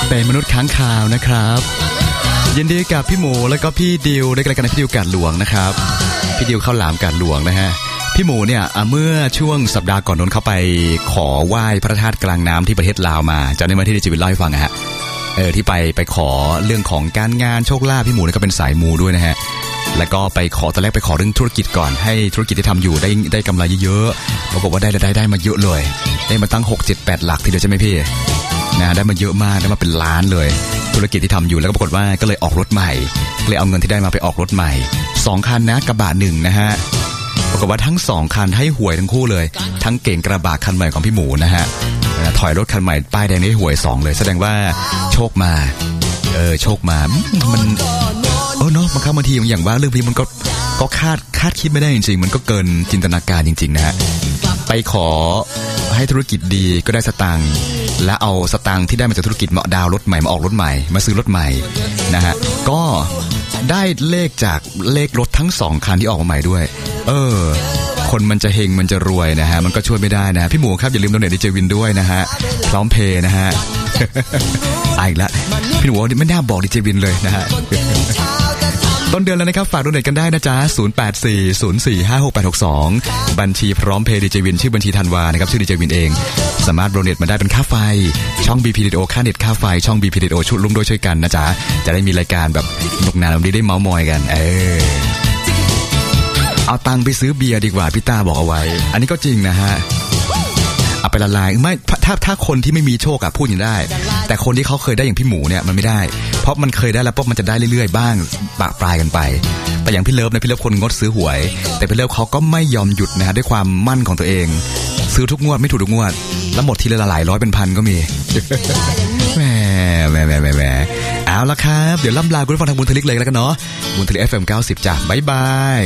เป็นมนุษย์ค้างคาวนะครับยินดีกับพี่หมูแล้วก็พี่ดิวด้วยกันนะพี่ดิวกาดหลวงนะครับพี่ดิวข้าวหลามกาดหลวงนะฮะพี่หมูเนี่ยเมื่อช่วงสัปดาห์ก่อนนั้นเขาไปขอไหว้พระธาตุกลางน้ำที่ประเทศลาวมาจำได้ไหมที่ดิจิวิลเล่าให้ฟังฮะที่ไปขอเรื่องของการงานโชคลาภพี่หมูเนี่ยก็เป็นสายมูด้วยนะฮะแล้วก็ไปขอตอนแรกไปขอเรื่องธุรกิจก่อนให้ธุรกิจที่ทำอยู่ได้กำไรเยอะๆปรากฏว่าได้มาเยอะเลยได้มาตั้ง 6-7-8 หลักทีเดียวใช่ไหมพี่นะได้มาเยอะมากได้มาเป็นล้านเลยธุรกิจที่ทำอยู่แล้วก็ปรากฏว่าก็เลยออกรถใหม่เลยเอาเงินที่ได้มาไปออกรถใหม่2คันนะกระบะ1นะฮะปรากฏว่าทั้ง2คันให้หวยทั้งคู่เลยทั้งเก่งกระบะคันใหม่ของพี่หมูนะฮะถอยรถคันใหม่ป้ายแดงได้หวย2เลยแสดงว่าโชคมาโชคมามันเนาะบางทีอย่างว่าเรื่องพี่มันก็คาดคิดไม่ได้จริงๆมันก็เกินจินตนาการจริงๆนะฮะไปขอให้ธุรกิจดีก็ได้สตางค์และเอาสตางค์ที่ได้มาจากธุรกิจมาดาวรถใหม่มาออกรถใหม่มาซื้อรถใหม่นะฮะก็ได้เลขจากเลขรถทั้ง2คันที่ออกมาใหม่ด้วยคนมันจะเฮงมันจะรวยนะฮะมันก็ช่วยไม่ได้นะพี่หมูครับอย่าลืมโดเนทดีเจวินด้วยนะฮะพร้อมเพย์นะฮะอีกแล้วพี่หมูไม่น่าบอกดีเจวินเลยนะฮะต้นเดือนแล้วนะครับฝากโดเนทกันได้นะจ๊ะ0840456862บัญชีพร้อมเพย์ดีเจวินชื่อบัญชีธันวานะครับชื่อดีเจวินเองสามารถโดเนทมาได้เป็นค่าไฟช่อง BPDO ค่าเน็ตค่าไฟช่อง BPDO ชุดร่วมด้วยช่วยกันนะจ๊ะจะได้มีรายการแบบสนุกสนานได้เม้ามอยกันเอาตังค์ไปซื้อเบียร์ดีกว่าพี่ตาบอกเอาไว้อันนี้ก็จริงนะฮะเอาไปละลายไม่ถ้าคนที่ไม่มีโชคพูดอย่างได้แต่คนที่เขาเคยได้อย่างพี่หมูเนี่ยมันไม่ได้เพราะมันเคยได้แล้วปุ๊บมันจะได้เรื่อยๆบ้างปะปลายกันไปแต่อย่างพี่เลิฟเนี่ยพี่เลิฟคนงดซื้อหวยแต่พี่เลิฟเขาก็ไม่ยอมหยุดนะฮะด้วยความมั่นของตัวเองซื้อทุกงวดไม่ถูกทุกงวดแล้วหมดทีละหลายร้อยเป็นพันก็มีแหมเอาละครับเดี๋ยวล่ำลาคุณผู้ฟังทางบุญทลิกเลยแล้วกันเนาะบุญทลิก FM 90จ้ะบ๊ายบาย